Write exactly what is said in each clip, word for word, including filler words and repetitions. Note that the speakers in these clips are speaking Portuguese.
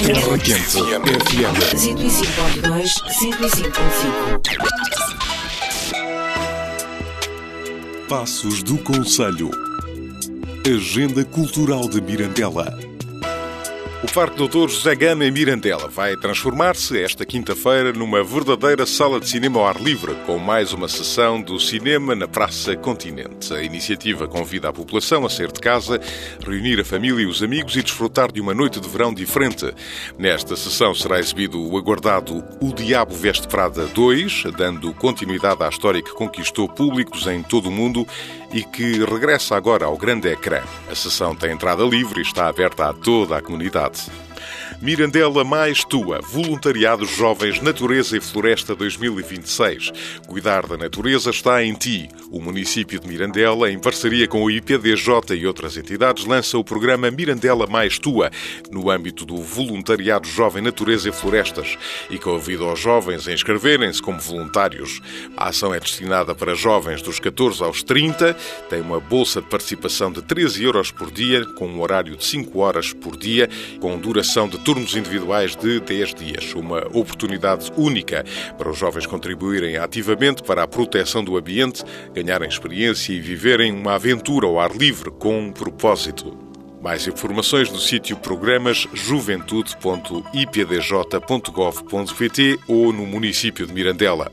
Terra Quente F M cento e cinco ponto dois, cento e cinco ponto cinco. Passos do Conselho. Agenda Cultural de Mirandela. O Parque doutor José Gama, em Mirandela, vai transformar-se esta quinta-feira numa verdadeira sala de cinema ao ar livre, com mais uma sessão do cinema na Praça Continente. A iniciativa convida a população a sair de casa, reunir a família e os amigos e desfrutar de uma noite de verão diferente. Nesta sessão será exibido o aguardado O Diabo Veste Prada dois, dando continuidade à história que conquistou públicos em todo o mundo e que regressa agora ao grande ecrã. A sessão tem entrada livre e está aberta a toda a comunidade. Mirandela Mais Tua, Voluntariado Jovens Natureza e Floresta dois mil e vinte e seis. Cuidar da natureza está em ti. O município de Mirandela, em parceria com o I P D J e outras entidades, lança o programa Mirandela Mais Tua, no âmbito do Voluntariado Jovem Natureza e Florestas, e convida os jovens a inscreverem-se como voluntários. A ação é destinada para jovens dos catorze aos trinta, tem uma bolsa de participação de treze euros por dia, com um horário de cinco horas por dia, com duração de turnos individuais de dez dias. Uma oportunidade única para os jovens contribuírem ativamente para a proteção do ambiente, ganharem experiência e viverem uma aventura ao ar livre com um propósito. Mais informações no sítio programas juventude ponto i p d j ponto gov ponto p t ou no município de Mirandela.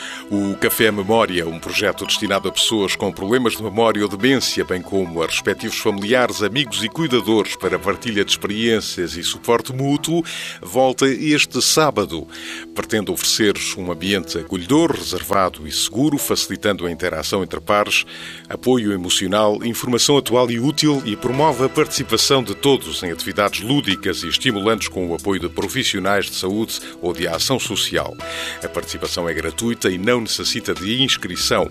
O Café Memória, um projeto destinado a pessoas com problemas de memória ou demência, bem como a respectivos familiares, amigos e cuidadores para partilha de experiências e suporte mútuo, volta este sábado. Pretende oferecer um ambiente acolhedor, reservado e seguro, facilitando a interação entre pares, apoio emocional, informação atual e útil e promove a participação de todos em atividades lúdicas e estimulantes com o apoio de profissionais de saúde ou de ação social. A participação é gratuita e não necessita de inscrição.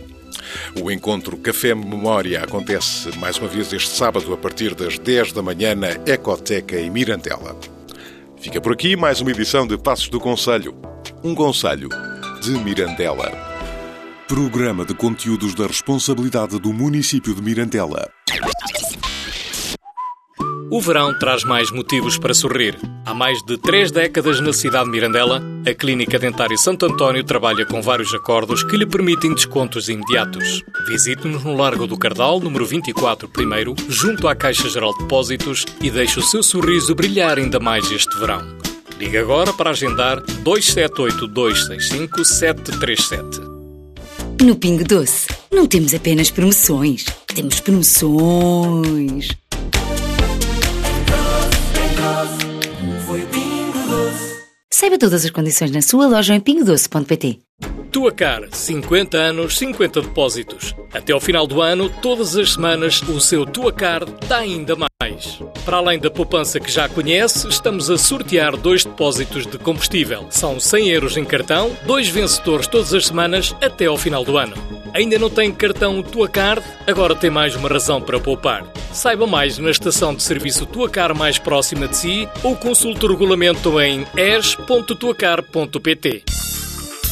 O encontro Café Memória acontece mais uma vez este sábado a partir das dez da manhã na Ecoteca em Mirandela. Fica por aqui mais uma edição de Passos do Conselho. Um conselho de Mirandela. Programa de conteúdos da responsabilidade do município de Mirandela. O verão traz mais motivos para sorrir. Há mais de três décadas na cidade de Mirandela, a Clínica Dentária Santo António trabalha com vários acordos que lhe permitem descontos imediatos. Visite-nos no Largo do Cardal, número vinte e quatro, primeiro, junto à Caixa Geral de Depósitos e deixe o seu sorriso brilhar ainda mais este verão. Ligue agora para agendar dois sete oito, dois seis cinco, sete três sete. No Pingo Doce, não temos apenas promoções, temos promoções. Saiba todas as condições na sua loja em pingo doce ponto p t. Tua Car, cinquenta anos, cinquenta depósitos. Até ao final do ano, todas as semanas, o seu Tua Car dá ainda mais. Para além da poupança que já conhece, estamos a sortear dois depósitos de combustível. São cem euros em cartão, dois vencedores todas as semanas até ao final do ano. Ainda não tem cartão Tua Card? Agora tem mais uma razão para poupar. Saiba mais na estação de serviço Tua Car mais próxima de si ou consulte o regulamento em e s ponto tua car ponto p t.